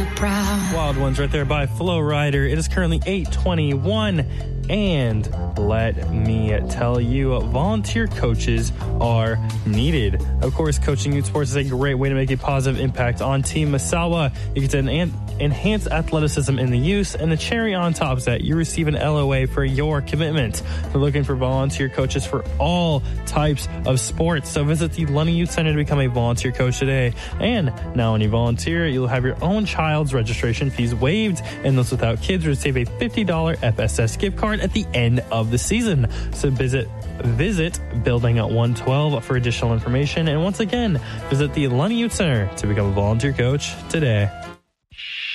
proud. Wild Ones right there by Flo Rida. It is currently 8:21. And let me tell you, volunteer coaches are needed. Of course, coaching youth sports is a great way to make a positive impact on Team Misawa. You can enhance athleticism in the youth, and the cherry on top is that you receive an LOA for your commitment. We're looking for volunteer coaches for all types of sports. So visit the Lunny Youth Center to become a volunteer coach today. And now when you volunteer, you'll have your own child's registration fees waived, and those without kids will receive a $50 FSS gift card at the end of the season. So visit Building 112 for additional information. And once again, visit the Lunny Youth Center to become a volunteer coach today.